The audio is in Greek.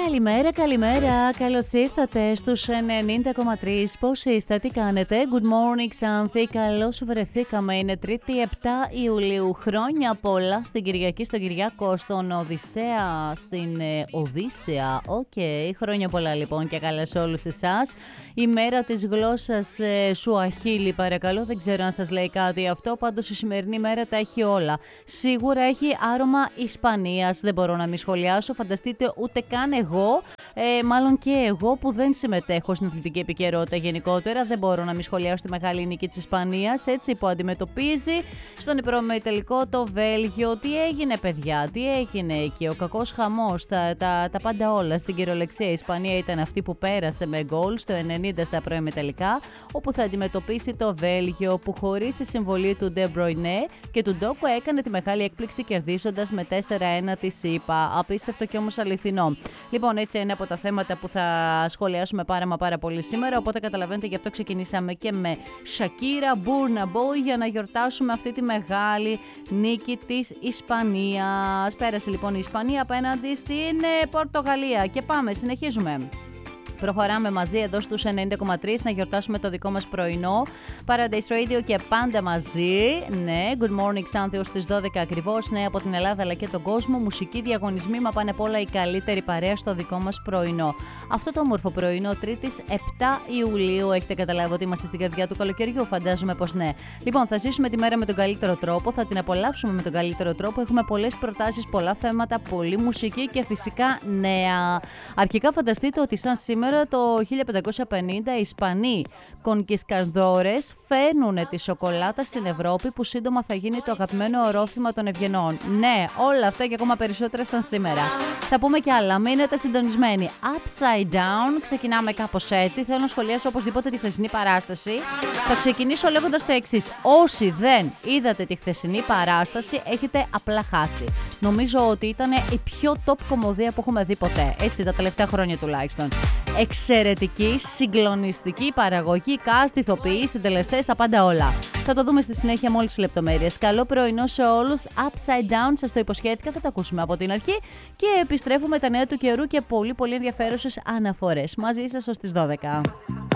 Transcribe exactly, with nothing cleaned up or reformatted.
Καλημέρα, καλημέρα. Καλώς ήρθατε στους ενενήντα κόμμα τρία. Πώς είστε, τι κάνετε? Good morning, Xanthi. Καλώς βρεθήκαμε. Είναι Τρίτη επτά Ιουλίου. Χρόνια πολλά στην Κυριακή, στον Κυριάκο, στον Οδυσσέα, στην ε, Οδύσσεα. Οκ, okay. Χρόνια πολλά λοιπόν και καλά σε όλους εσάς. Η μέρα της γλώσσας ε, Σουαχίλι, παρακαλώ. Δεν ξέρω αν σας λέει κάτι αυτό. Πάντως η σημερινή μέρα τα έχει όλα. Σίγουρα έχει άρωμα Ισπανίας. Δεν μπορώ να μη σχολιάσω. Φανταστείτε ούτε καν εγώ, ε, μάλλον και εγώ που δεν συμμετέχω στην αθλητική επικαιρότητα γενικότερα, δεν μπορώ να μη σχολιάσω τη μεγάλη νίκη της Ισπανίας, έτσι, που αντιμετωπίζει στον υπερομετελικό το Βέλγιο. Τι έγινε, παιδιά, τι έγινε εκεί, ο κακός χαμός, τα, τα, τα πάντα όλα. Στην κυριολεξία η Ισπανία ήταν αυτή που πέρασε με γκολ στο ενενήντα στα προημιτελικά, όπου θα αντιμετωπίσει το Βέλγιο, που χωρίς τη συμβολή του De Bruyne και του Ντόκου έκανε τη μεγάλη έκπληξη κερδίζοντας με τέσσερα ένα τη ΣΥΠΑ. Απίστευτο και όμως αληθινό. Λοιπόν, έτσι είναι από τα θέματα που θα σχολιάσουμε πάρα μα πάρα πολύ σήμερα, οπότε καταλαβαίνετε, γι' αυτό ξεκινήσαμε και με Shakira, Burna Boy, για να γιορτάσουμε αυτή τη μεγάλη νίκη της Ισπανίας. Πέρασε λοιπόν η Ισπανία απέναντι στην Πορτογαλία και πάμε, συνεχίζουμε. Προχωράμε μαζί εδώ στους ενενήντα κόμμα τρία να γιορτάσουμε το δικό μας πρωινό. Paradise Radio και πάντα μαζί. Ναι, good morning Xanthi ως τις δώδεκα ακριβώς. Ναι, από την Ελλάδα αλλά και τον κόσμο. Μουσική, διαγωνισμοί, μα πάνε απ' όλα η καλύτερη παρέα στο δικό μας πρωινό. Αυτό το όμορφο πρωινό Τρίτης επτά Ιουλίου. Έχετε καταλάβει ότι είμαστε στην καρδιά του καλοκαιριού, φαντάζομαι πως ναι. Λοιπόν, θα ζήσουμε τη μέρα με τον καλύτερο τρόπο, θα την απολαύσουμε με τον καλύτερο τρόπο. Έχουμε πολλές προτάσεις, πολλά θέματα, πολλή μουσική και φυσικά νέα. Αρχικά φανταστείτε ότι σαν σήμερα το χίλια πεντακόσια πενήντα οι Ισπανοί κονκισκαρδόρες φέρνουν τη σοκολάτα στην Ευρώπη, που σύντομα θα γίνει το αγαπημένο ορόφημα των ευγενών. Ναι, όλα αυτά και ακόμα περισσότερα σαν σήμερα. Θα πούμε κι άλλα, μείνετε συντονισμένοι. Upside down, ξεκινάμε κάπως έτσι. Θέλω να σχολιάσω οπωσδήποτε τη χθεσινή παράσταση. Θα ξεκινήσω λέγοντας το εξής. Όσοι δεν είδατε τη χθεσινή παράσταση, έχετε απλά χάσει. Νομίζω ότι ήταν η πιο top κομμωδία που έχουμε δει ποτέ. Έτσι, τα τελευταία χρόνια τουλάχιστον. Εξαιρετική, συγκλονιστική παραγωγή, cast, ηθοποιοί, συντελεστές, τα πάντα όλα. Θα το δούμε στη συνέχεια με όλες τις λεπτομέρειες. Καλό πρωινό σε όλους. Upside down, σας το υποσχέθηκα, θα το ακούσουμε από την αρχή. Και επιστρέφουμε τα νέα του καιρού και πολύ πολύ ενδιαφέρουσες αναφορές. Μαζί σας ως τις δώδεκα.